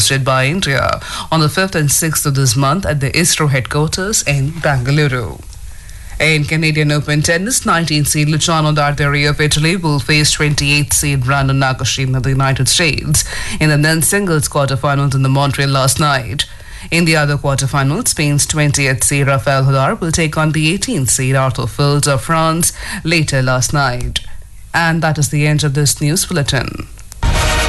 hosted by India on the 5th and 6th of this month at the ISRO headquarters in Bangalore. In Canadian Open tennis, 19th seed Luciano Darderi of Italy will face 28th seed Brandon Nakashima of the United States in the men's singles quarterfinals in the Montreal last night. In the other quarterfinals, Spain's 20th seed Rafael Nadal will take on the 18th seed Arthur Fils of France later last night. And that is the end of this news bulletin.